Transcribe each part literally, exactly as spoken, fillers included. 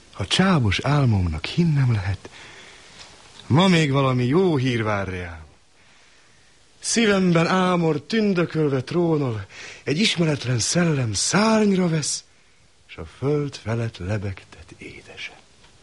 ha csábos álmomnak hinnem lehet, ma még valami jó hír vár rám. Szívemben ámor tündökölve trónol, egy ismeretlen szellem szárnyra vesz, s a föld felett lebegtet édesen.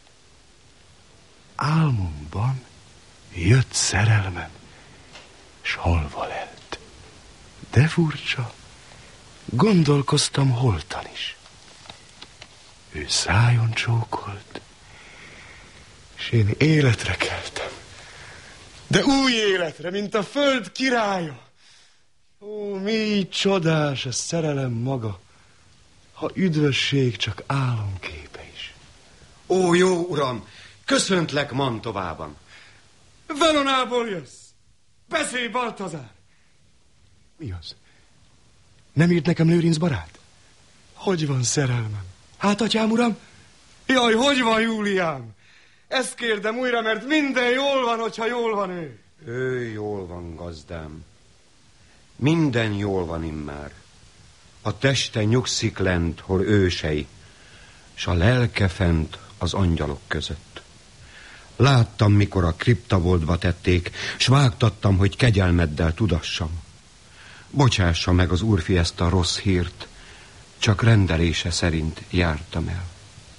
Álmomban jött szerelmem, s halva lelt. De furcsa, gondolkoztam holtan is. Ő szájon csókolt, s én életre keltem. De új életre, mint a föld királya. Ó, mi csodás a szerelem maga, ha üdvösség csak álomképe is. Ó, jó uram, köszöntlek Mantovában. Velonából jössz. Beszélj, Baltazár. Mi az? Nem írt nekem Lőrinc barát? Hogy van szerelmem? Hát, atyám, uram? Jaj, hogy van Júliám? Ezt kérdem újra, mert minden jól van, hogyha jól van ő. Ő jól van, gazdám. Minden jól van immár. A teste nyugszik lent, hol ősei, s a lelke fent az angyalok között. Láttam, mikor a kriptaboltba tették, s vágtattam, hogy kegyelmeddel tudassam. Bocsássa meg az úrfi ezt a rossz hírt, csak rendelése szerint jártam el.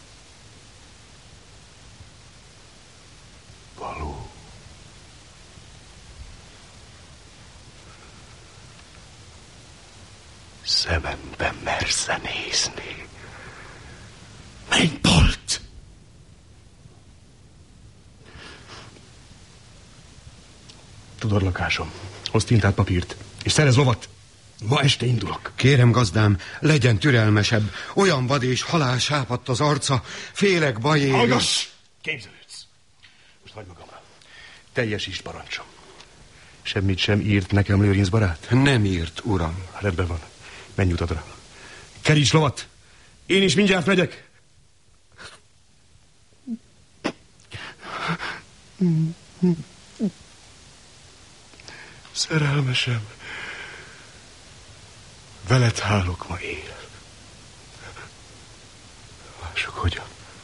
Való. Szemembe mersze nézni. Menj, Bolt! Tudod, lakásom, hozz tintát, papírt, és szerez lovat. Ma este indulok. Kérem, gazdám, legyen türelmesebb. Olyan vad és halál sápadt az arca, félek bajér. Hallgass! Képzelődsz. Most hagyd magamra. Teljesítsd parancsom. Semmit sem írt nekem Lőrinc barát? Nem írt, uram. Rendben van. Menj utadra. Keríts lovat. Én is mindjárt megyek. Szerelmesem, veled hálok ma él. Lássuk, hogyan.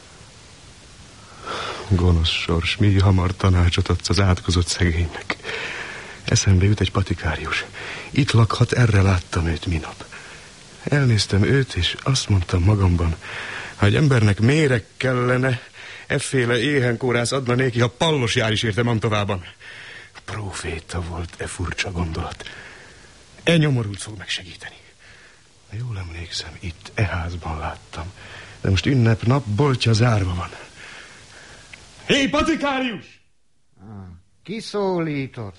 Gonosz sors, mi hamar tanácsot adsz az átkozott szegénynek. Eszembe jut egy patikárius. Itt lakhat, erre láttam őt minap. Elnéztem őt, és azt mondtam magamban, ha egy embernek méreg kellene, efféle éhenkórász adna néki, ha pallos jár is érte Mantovában. Próféta volt e furcsa gondolat. E nyomorult fog megsegíteni. Ha jól emlékszem, itt e házban láttam. De most ünnepnap, boltja zárva van. Hé, patikárius! Ah, ki szólított?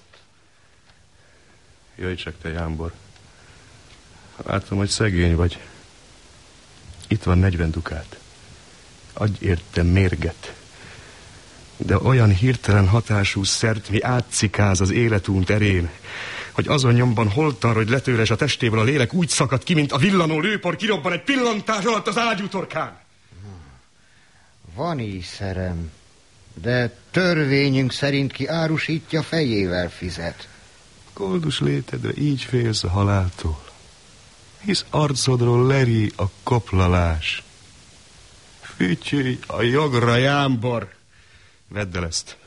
Jöjj csak, te jámbor. Látom, hogy szegény vagy. Itt van negyven dukát. Adj érte mérget. De olyan hirtelen hatású szert, mi átszikáz az életünk terén, hogy azon nyomban holtan, hogy letőles a testéből a lélek úgy szakad ki, mint a villanó lőpor kirobban egy pillantás alatt az ágyútorkán. Van íszerem, de törvényünk szerint ki árusítja, fejével fizet. Koldus létedre így félsz a haláltól, hisz arcodról leri a koplalás. Fütyülj a jogra, jámbor! Vedd el ezt.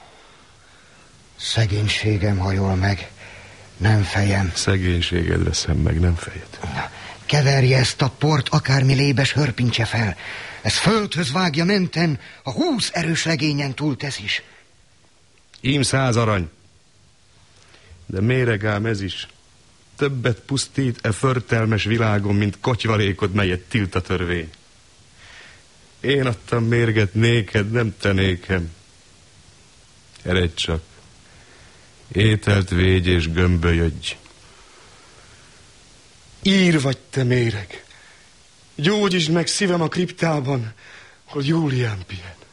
Szegénységem hajol meg, nem fejem. Szegénységed veszem meg, nem fejed. Keverje ezt a port, akármi lébes hörpintse fel. Ez földhöz vágja menten, a húsz erős legényen túltesz is. Ím száz arany. De méregám ez is. Többet pusztít e förtelmes világon, mint kotyvalékod, melyet tilt a törvény. Én adtam mérget néked, nem te nékem. Eredj csak. Ételt végy és gömbölyödj. Ír vagy te méreg. Gyógyítsd meg szívem a kriptában, hogy Júlián pihen.